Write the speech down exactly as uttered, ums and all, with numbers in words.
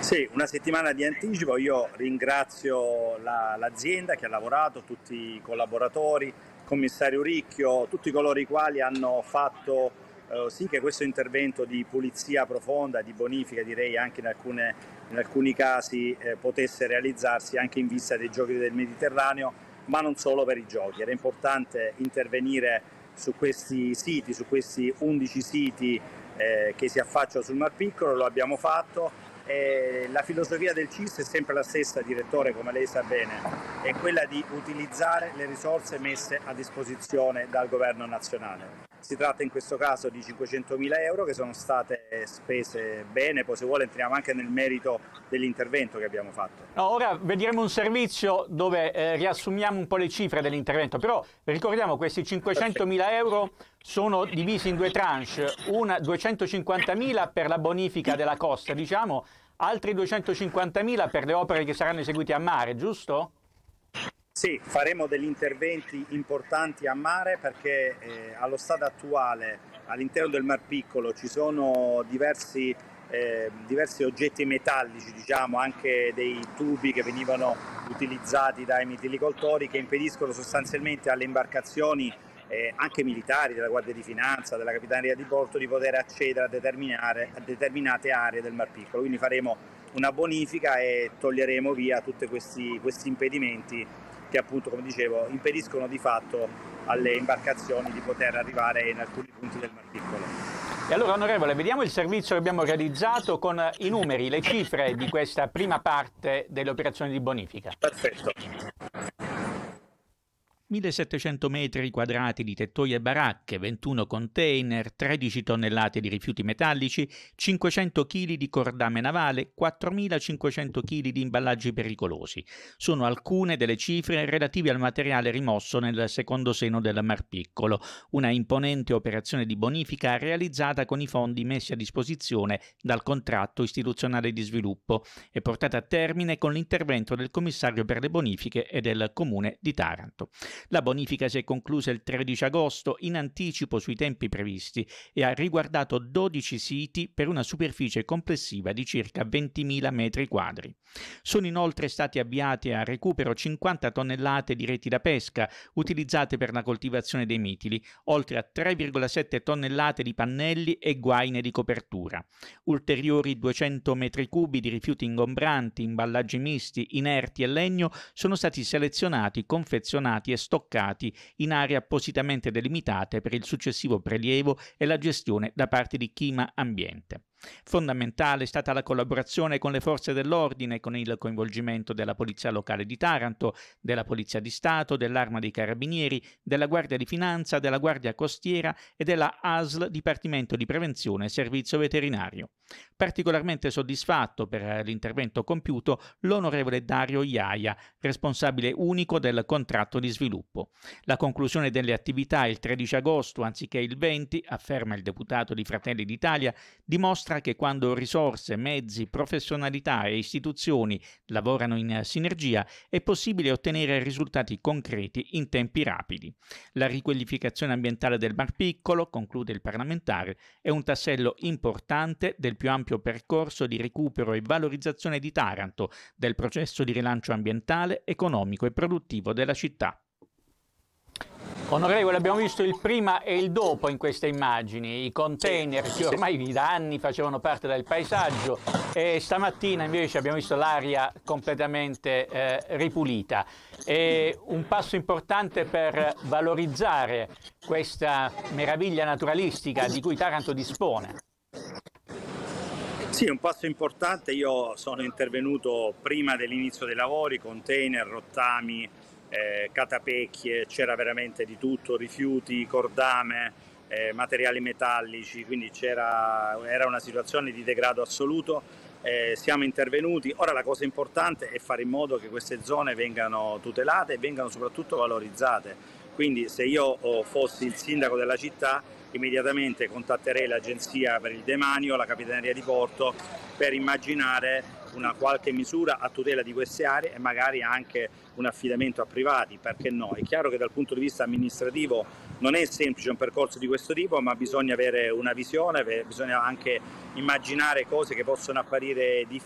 Sì, una settimana di anticipo. Io ringrazio la, l'azienda che ha lavorato, tutti i collaboratori, il commissario Ricchio, tutti coloro i quali hanno fatto eh, sì che questo intervento di pulizia profonda, di bonifica, direi anche in, alcune, in alcuni casi eh, potesse realizzarsi anche in vista dei Giochi del Mediterraneo, ma non solo per i Giochi. Era importante intervenire su questi siti, su questi undici siti eh, che si affacciano sul Mar Piccolo, lo abbiamo fatto. E la filosofia del C I S è sempre la stessa, direttore, come lei sa bene, è quella di utilizzare le risorse messe a disposizione dal governo nazionale. Si tratta in questo caso di cinquecentomila euro che sono state spese bene, poi se vuole entriamo anche nel merito dell'intervento che abbiamo fatto. No, ora vedremo un servizio dove eh, riassumiamo un po' le cifre dell'intervento, però ricordiamo questi cinquecentomila euro sono divisi in due tranche, una duecentocinquantamila per la bonifica della costa, diciamo, altri duecentocinquantamila per le opere che saranno eseguite a mare, giusto? Sì, faremo degli interventi importanti a mare perché eh, allo stato attuale all'interno del Mar Piccolo ci sono diversi, eh, diversi oggetti metallici, diciamo anche dei tubi che venivano utilizzati dai mitilicoltori che impediscono sostanzialmente alle imbarcazioni eh, anche militari, della Guardia di Finanza, della Capitaneria di Porto, di poter accedere a, determinare, a determinate aree del Mar Piccolo. Quindi faremo una bonifica e toglieremo via tutti questi, questi impedimenti che appunto, come dicevo, impediscono di fatto alle imbarcazioni di poter arrivare in alcuni punti del Mar Piccolo. E allora, onorevole, vediamo il servizio che abbiamo realizzato con i numeri, le cifre di questa prima parte delle operazioni di bonifica. Perfetto. millesettecento metri quadrati di tettoie e baracche, ventuno container, tredici tonnellate di rifiuti metallici, cinquecento chili di cordame navale, quattromilacinquecento chili di imballaggi pericolosi. Sono alcune delle cifre relative al materiale rimosso nel secondo seno del Mar Piccolo, una imponente operazione di bonifica realizzata con i fondi messi a disposizione dal contratto istituzionale di sviluppo e portata a termine con l'intervento del commissario per le bonifiche e del Comune di Taranto. La bonifica si è conclusa il tredici agosto in anticipo sui tempi previsti e ha riguardato dodici siti per una superficie complessiva di circa ventimila metri quadri. Sono inoltre stati avviati a recupero cinquanta tonnellate di reti da pesca utilizzate per la coltivazione dei mitili, oltre a tre virgola sette tonnellate di pannelli e guaine di copertura. Ulteriori duecento metri cubi di rifiuti ingombranti, imballaggi misti, inerti e legno sono stati selezionati, confezionati e stoccati in aree appositamente delimitate per il successivo prelievo e la gestione da parte di Chima Ambiente. Fondamentale è stata la collaborazione con le forze dell'ordine, con il coinvolgimento della Polizia Locale di Taranto, della Polizia di Stato, dell'Arma dei Carabinieri, della Guardia di Finanza, della Guardia Costiera e della A S L Dipartimento di Prevenzione e Servizio Veterinario. Particolarmente soddisfatto per l'intervento compiuto l'onorevole Dario Iaia, responsabile unico del contratto di sviluppo. La conclusione delle attività il tredici agosto anziché il venti, afferma il deputato di Fratelli d'Italia, dimostra che quando risorse, mezzi, professionalità e istituzioni lavorano in sinergia è possibile ottenere risultati concreti in tempi rapidi. La riqualificazione ambientale del Mar Piccolo, conclude il parlamentare, è un tassello importante del più ampio percorso di recupero e valorizzazione di Taranto, del processo di rilancio ambientale, economico e produttivo della città. Onorevole, abbiamo visto il prima e il dopo in queste immagini, i container che ormai da anni facevano parte del paesaggio e stamattina invece abbiamo visto l'aria completamente eh, ripulita. È un passo importante per valorizzare questa meraviglia naturalistica di cui Taranto dispone. Sì, è un passo importante. Io sono intervenuto prima dell'inizio dei lavori, container, rottami, Eh, catapecchie, c'era veramente di tutto, rifiuti, cordame, eh, materiali metallici, quindi c'era, era una situazione di degrado assoluto. Eh, siamo intervenuti. Ora la cosa importante è fare in modo che queste zone vengano tutelate e vengano soprattutto valorizzate. Quindi se io oh, fossi il sindaco della città, immediatamente contatterei l'Agenzia per il Demanio, la Capitaneria di Porto, per immaginare una qualche misura a tutela di queste aree e magari anche un affidamento a privati, perché no? È chiaro che dal punto di vista amministrativo non è semplice un percorso di questo tipo, ma bisogna avere una visione, bisogna anche immaginare cose che possono apparire difficili